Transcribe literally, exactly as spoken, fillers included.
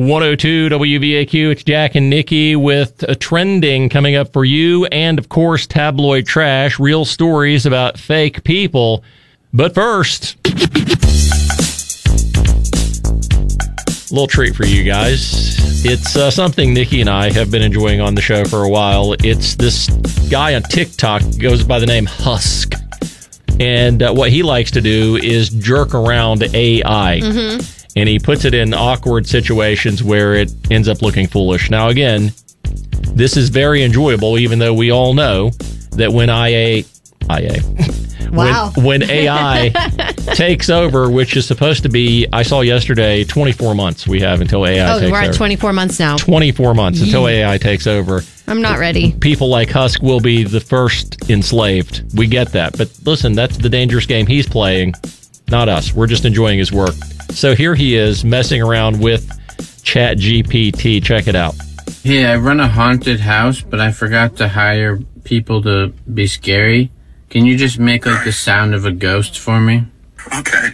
one oh two W V A Q, it's Jack and Nikki with a trending coming up for you, and of course tabloid trash, real stories about fake people. But first, a little treat for you guys. It's uh, something Nikki and I have been enjoying on the show for a while. It's this guy on TikTok, goes by the name Husk, and uh, what he likes to do is jerk around A I. Mm-hmm. And he puts it in awkward situations where it ends up looking foolish. Now, again, this is very enjoyable, even though we all know that when I A... I A... Wow. When, when A I takes over, which is supposed to be, I saw yesterday, twenty-four months we have until A I oh, takes we're over. at twenty-four months now. twenty-four months until A I takes over. I'm not ready. People like Husk will be the first enslaved. We get that. But listen, that's the dangerous game he's playing, not us. We're just enjoying his work. So here he is messing around with ChatGPT. Check it out. Hey, I run a haunted house, but I forgot to hire people to be scary. Can you just make like the sound of a ghost for me? Okay.